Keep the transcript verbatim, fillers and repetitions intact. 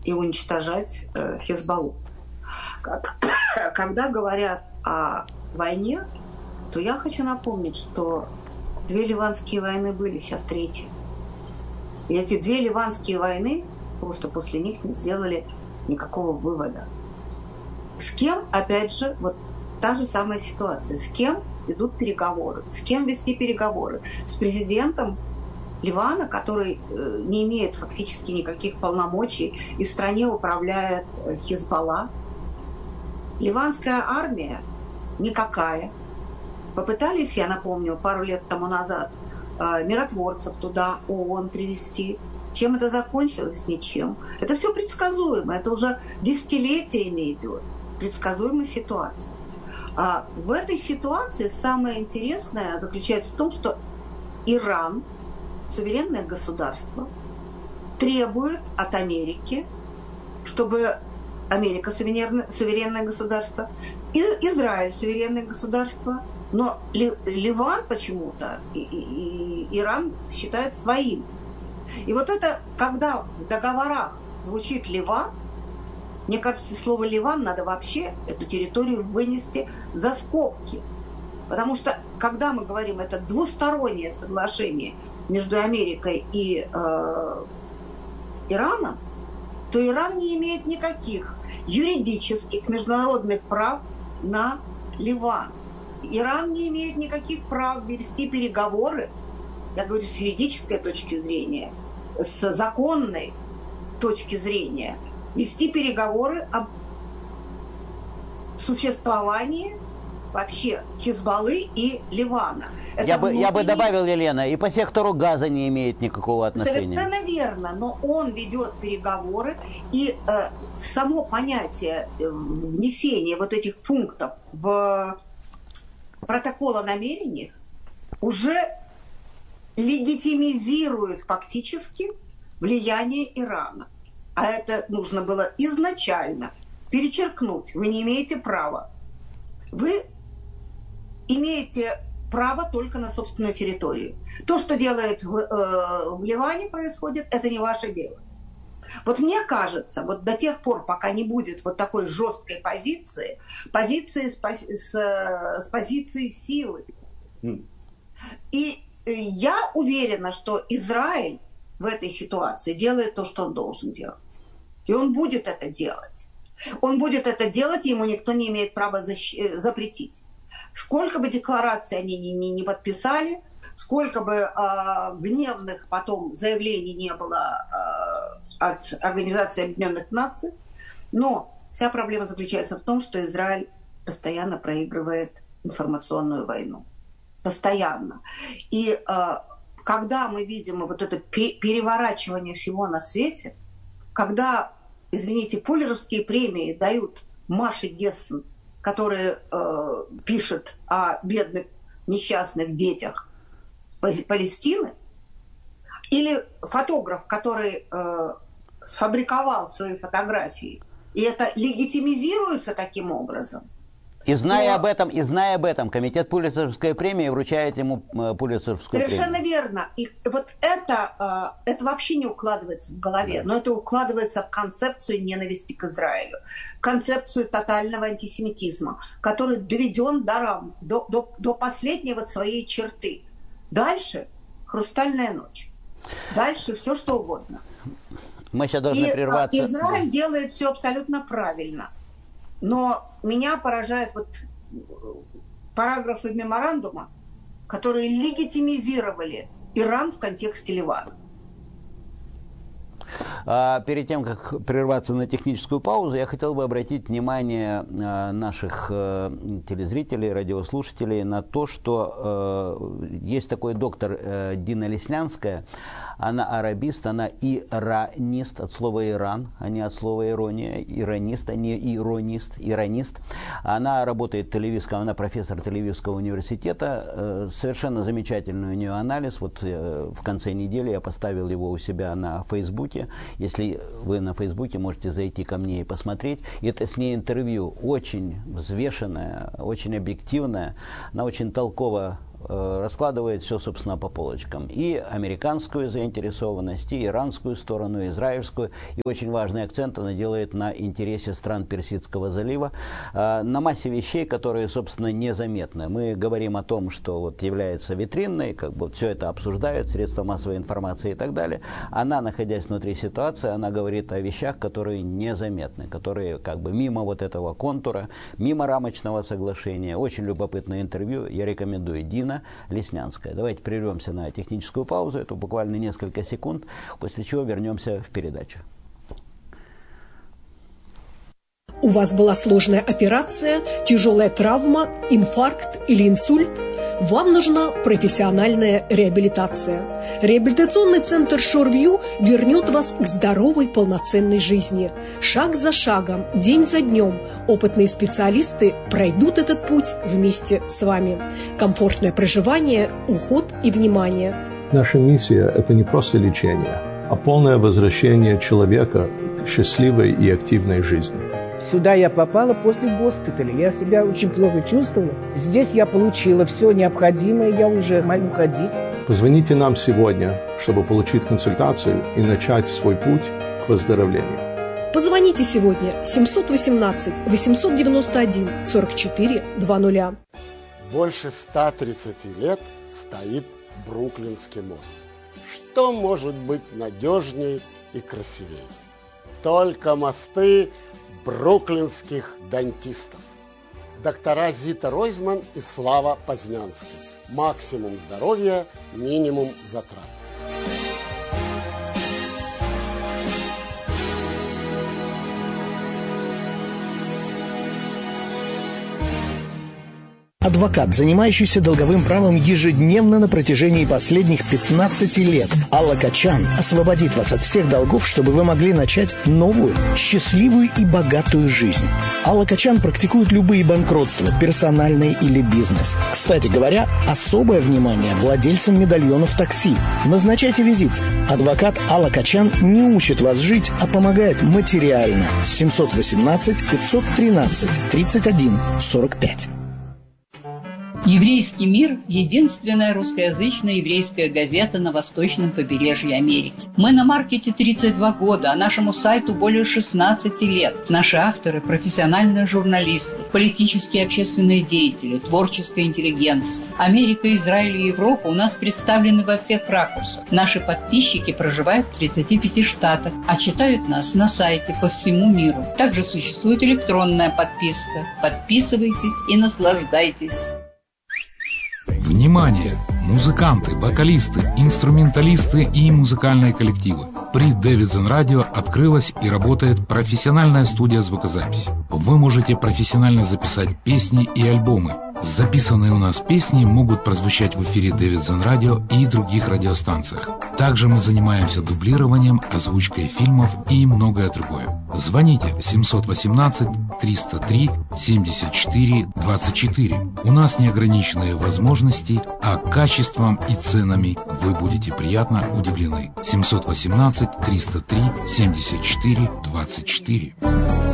и уничтожать э, Хизбаллу. Когда говорят о войне, то я хочу напомнить, что две ливанские войны были, сейчас третья. И эти две ливанские войны, просто после них не сделали никакого вывода. С кем, опять же, вот та же самая ситуация, с кем идут переговоры, с кем вести переговоры? С президентом Ливана, который э, не имеет фактически никаких полномочий, и в стране управляет э, Хизбалла. Ливанская армия никакая. Попытались, я напомню, пару лет тому назад э, миротворцев туда, ООН, привезти. Чем это закончилось? Ничем. Это все предсказуемо. Это уже десятилетиями идет. Предсказуемая ситуация. А в этой ситуации самое интересное заключается в том, что Иран, суверенное государство, требует от Америки, чтобы Америка суверенное, суверенное государство, и Израиль суверенное государство, но Ливан почему-то и, и, и Иран считает своим. И вот это, когда в договорах звучит Ливан, мне кажется, слово Ливан надо вообще эту территорию вынести за скобки. Потому что, когда мы говорим, это двустороннее соглашение между Америкой и э, Ираном, то Иран не имеет никаких юридических международных прав на Ливан. Иран не имеет никаких прав вести переговоры, я говорю, с юридической точки зрения, с законной точки зрения, вести переговоры об существовании вообще Хизбаллы и Ливана. Это я, бы, внутренний... я бы добавил, Елена, и по сектору Газа не имеет никакого отношения. Совершенно верно, но он ведет переговоры, и э, само понятие э, внесения вот этих пунктов в протокол о намерениях уже легитимизирует фактически влияние Ирана. А это нужно было изначально перечеркнуть. Вы не имеете права. Вы имеете право только на собственную территорию. То, что делает в, э, в Ливане происходит, это не ваше дело. Вот мне кажется, вот до тех пор, пока не будет вот такой жесткой позиции, позиции с, с, с позиции силы. Mm. И я уверена, что Израиль в этой ситуации делает то, что он должен делать. И он будет это делать. Он будет это делать, и ему никто не имеет права защ- запретить. Сколько бы деклараций они не, не, не подписали, сколько бы э, гневных потом заявлений не было э, от Организации Объединенных Наций, но вся проблема заключается в том, что Израиль постоянно проигрывает информационную войну. Постоянно. И э, когда мы видим вот это переворачивание всего на свете, когда, извините, пулеровские премии дают Маше Гессен, который э, пишет о бедных несчастных детях Палестины, или фотограф, который э, сфабриковал свои фотографии, и это легитимизируется таким образом. И зная, Но... об этом, и зная об этом, комитет Пулитцеровской премии вручает ему Пулитцеровскую премию. Совершенно верно. И вот это, это вообще не укладывается в голове, но это укладывается в концепцию ненависти к Израилю, концепцию тотального антисемитизма, который доведен до, до, до, до последней вот своей черты. Дальше хрустальная ночь. Дальше все что угодно. Мы сейчас должны и прерваться. Израиль делает все абсолютно правильно. Но меня поражают вот параграфы меморандума, которые легитимизировали Иран в контексте Ливана. А перед тем, как прерваться на техническую паузу, я хотел бы обратить внимание наших телезрителей, радиослушателей на то, что есть такой доктор Дина Леснянская. Она арабист, она иранист, от слова Иран, а не от слова ирония. Иранист, а не иронист, иранист. Она работает в Тель-Авивском, она профессор Тель-Авивского университета. Совершенно замечательный у нее анализ. Вот в конце недели я поставил его у себя на Фейсбуке. Если вы на Фейсбуке, можете зайти ко мне и посмотреть. Это с ней интервью очень взвешенное, очень объективное. Она очень толково раскладывает все, собственно, по полочкам. И американскую заинтересованность, и иранскую сторону, и израильскую. И очень важный акцент она делает на интересе стран Персидского залива, на массе вещей, которые, собственно, незаметны. Мы говорим о том, что вот является витринной, как бы все это обсуждают, средства массовой информации и так далее. Она, находясь внутри ситуации, она говорит о вещах, которые незаметны, которые как бы мимо вот этого контура, мимо рамочного соглашения. Очень любопытное интервью, я рекомендую. Дина Леснянская. Давайте прервемся на техническую паузу, это буквально несколько секунд, после чего вернемся в передачу. У вас была сложная операция, тяжелая травма, инфаркт или инсульт? Вам нужна профессиональная реабилитация. Реабилитационный центр Шорвью вернет вас к здоровой полноценной жизни. Шаг за шагом, день за днем опытные специалисты пройдут этот путь вместе с вами. Комфортное проживание, уход и внимание. Наша миссия – это не просто лечение, а полное возвращение человека к счастливой и активной жизни. Сюда я попала после госпиталя. Я себя очень плохо чувствовала. Здесь я получила все необходимое, я уже могу ходить. Позвоните нам сегодня, чтобы получить консультацию и начать свой путь к выздоровлению. Позвоните сегодня семь один восемь восемь девять один сорок четыре двадцать. Больше ста тридцати лет стоит Бруклинский мост. Что может быть надежнее и красивее? Только мосты бруклинских дантистов. Доктора Зита Ройзман и Слава Познянский. Максимум здоровья, минимум затрат. Адвокат, занимающийся долговым правом ежедневно на протяжении последних пятнадцати лет. Алла Качан освободит вас от всех долгов, чтобы вы могли начать новую, счастливую и богатую жизнь. Алла Качан практикует любые банкротства, персональные или бизнес. Кстати говоря, особое внимание владельцам медальонов такси. Назначайте визит. Адвокат Алла Качан не учит вас жить, а помогает материально. семь один восемь пятьсот тринадцать тридцать один сорок пять. «Еврейский мир» – единственная русскоязычная еврейская газета на восточном побережье Америки. Мы на маркете тридцать два года, а нашему сайту более шестнадцати лет. Наши авторы – профессиональные журналисты, политические и общественные деятели, творческая интеллигенция. Америка, Израиль и Европа у нас представлены во всех ракурсах. Наши подписчики проживают в тридцати пяти штатах, а читают нас на сайте по всему миру. Также существует электронная подписка. Подписывайтесь и наслаждайтесь. Внимание! Музыканты, вокалисты, инструменталисты и музыкальные коллективы. При Davidson Radio открылась и работает профессиональная студия звукозаписи. Вы можете профессионально записать песни и альбомы. Записанные у нас песни могут прозвучать в эфире Davidson Radio и других радиостанциях. Также мы занимаемся дублированием, озвучкой фильмов и многое другое. Звоните семь один восемь триста три семьдесят четыре двадцать четыре. У нас неограниченные возможности, а качеством и ценами вы будете приятно удивлены. семь один восемь триста три семьдесят четыре двадцать четыре.